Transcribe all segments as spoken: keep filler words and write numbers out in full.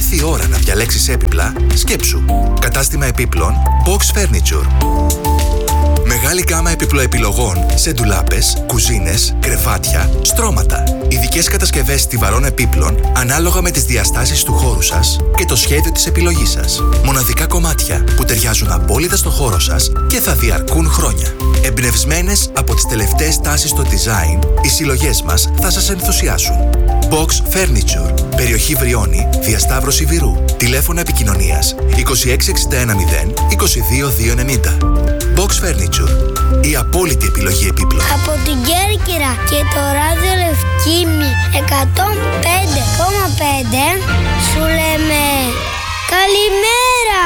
ήρθε η ώρα να διαλέξεις έπιπλα, σκέψου. Κατάστημα επίπλων Box Furniture. Μεγάλη γκάμα επιπλοεπιλογών σε ντουλάπες, κουζίνες, κρεβάτια, στρώματα. Ειδικές κατασκευές στιβαρών επίπλων ανάλογα με τις διαστάσεις του χώρου σας και το σχέδιο της επιλογής σας. Μοναδικά κομμάτια που ταιριάζουν απόλυτα στο χώρο σας και θα διαρκούν χρόνια. Εμπνευσμένες από τις τελευταίες τάσεις στο design, οι συλλογές μας θα σας ενθουσιάσουν. Box Furniture. Περιοχή Βριώνη, διασταύρωση Βυρού. Τηλέφωνα επικοινωνίας είκοσι έξι εξήντα ένα μηδέν είκοσι δύο διακόσια ενενήντα. Box Furniture. Η απόλυτη επιλογή επίπλων. Από την Κέρκυρα και το ράδιο Λευκήμι εκατόν πέντε κόμμα πέντε σου λέμε καλημέρα.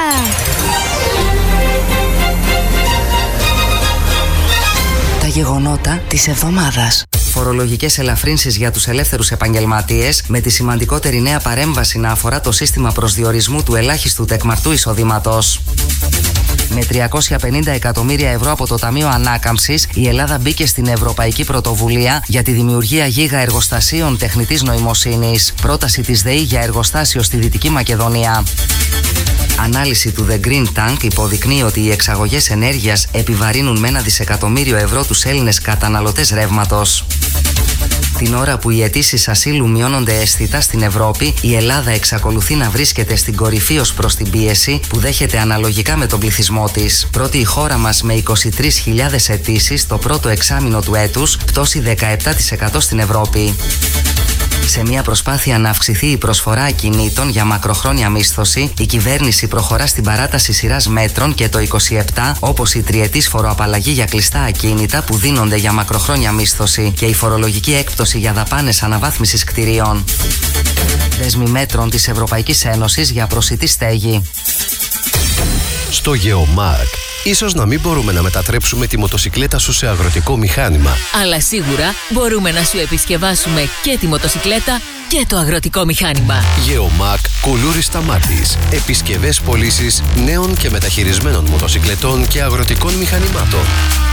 Τα γεγονότα της εβδομάδας. Φορολογικές ελαφρύνσεις για τους ελεύθερους επαγγελματίες, με τη σημαντικότερη νέα παρέμβαση να αφορά το σύστημα προσδιορισμού του ελάχιστου τεκμαρτού εισοδήματος. Με τριακόσια πενήντα εκατομμύρια ευρώ από το Ταμείο Ανάκαμψης, η Ελλάδα μπήκε στην Ευρωπαϊκή Πρωτοβουλία για τη δημιουργία γίγα εργοστασίων τεχνητής νοημοσύνης. Πρόταση της ΔΕΗ για εργοστάσιο στη Δυτική Μακεδονία. Ανάλυση του The Green Tank υποδεικνύει ότι οι εξαγωγές ενέργειας επιβαρύνουν με ένα δισεκατομμύριο ευρώ τους Έλληνες καταναλωτές ρεύματος. Την ώρα που οι αιτήσεις ασύλου μειώνονται αισθητά στην Ευρώπη, η Ελλάδα εξακολουθεί να βρίσκεται στην κορυφή ως προς την πίεση που δέχεται αναλογικά με τον πληθυσμό της. Πρώτη η χώρα μας με είκοσι τρεις χιλιάδες αιτήσεις το πρώτο εξάμηνο του έτους, πτώση δεκαεπτά τοις εκατό στην Ευρώπη. Σε μια προσπάθεια να αυξηθεί η προσφορά ακινήτων για μακροχρόνια μίσθωση, η κυβέρνηση προχωρά στην παράταση σειράς μέτρων και το είκοσι επτά, όπως η τριετής φοροαπαλλαγή για κλειστά ακίνητα που δίνονται για μακροχρόνια μίσθωση και η φορολογική έκπτωση για δαπάνες αναβάθμισης κτηρίων. Δέσμοι μέτρων της Ευρωπαϊκής Ένωσης για προσιτή στέγη. Στο Geomark, ίσως να μην μπορούμε να μετατρέψουμε τη μοτοσικλέτα σου σε αγροτικό μηχάνημα. Αλλά σίγουρα μπορούμε να σου επισκευάσουμε και τη μοτοσικλέτα και το αγροτικό μηχάνημα. Geomark Κουλούρης Σταμάτης. Επισκευές πωλήσεις νέων και μεταχειρισμένων μοτοσικλετών και αγροτικών μηχανημάτων.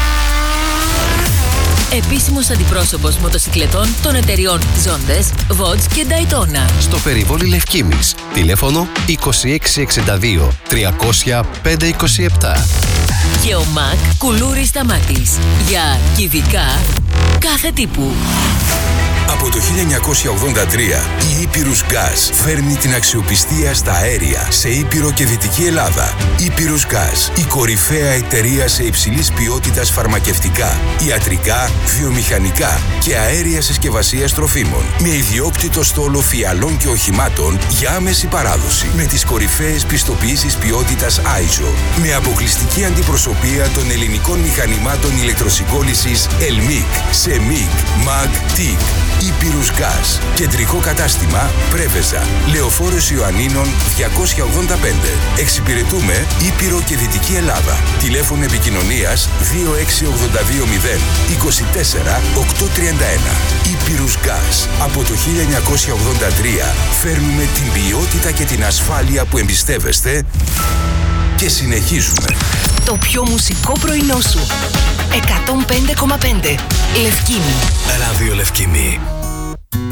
Επίσημος αντιπρόσωπος μοτοσικλετών των εταιριών Zondes, Vodz και Daytona. Στο περιβόλι Λευκήμης. Τηλέφωνο είκοσι έξι εξήντα δύο τριακόσια πέντε είκοσι επτά. Geomark Κουλούρης Σταμάτης. Για κυβικά κάθε τύπου. Από το χίλια εννιακόσια ογδόντα τρία η Ήπειρους Gas φέρνει την αξιοπιστία στα αέρια σε Ήπειρο και Δυτική Ελλάδα. Ήπειρους Gas, η κορυφαία εταιρεία σε υψηλής ποιότητας φαρμακευτικά, ιατρικά, βιομηχανικά και αέρια συσκευασίας τροφίμων. Με ιδιόκτητο στόλο φιαλών και οχημάτων για άμεση παράδοση. Με τις κορυφαίες πιστοποιήσεις ποιότητας άισο. Με αποκλειστική αντιπροσωπεία των ελληνικών μηχανημάτων ηλεκτροσυγκόλλησης Elmic, Semic, Mag, Tic. Ήπειρους Gas. Κεντρικό κατάστημα Πρέβεζα. Λεωφόρος Ιωαννίνων διακόσια ογδόντα πέντε. Εξυπηρετούμε Ήπειρο και Δυτική Ελλάδα. Τηλέφωνο επικοινωνίας δύο έξι ογδόντα δύο μηδέν είκοσι τέσσερα οκτακόσια τριάντα ένα. Ήπειρους Gas. Από το χίλια εννιακόσια ογδόντα τρία φέρνουμε την ποιότητα και την ασφάλεια που εμπιστεύεστε και συνεχίζουμε. Το πιο μουσικό πρωινό σου. εκατόν πέντε κόμμα πέντε. Λευκήμι. Ράδιο Λευκήμι.